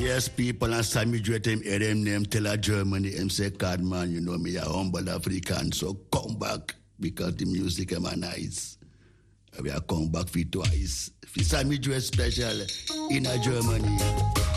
Yes, people, and Sammy Dwet him, hear him name, tell a Germany, him say, card man, you know me, a humble African, so come back, because the music am nice. We are come back for twice. For Sammy Dwet special in a Germany.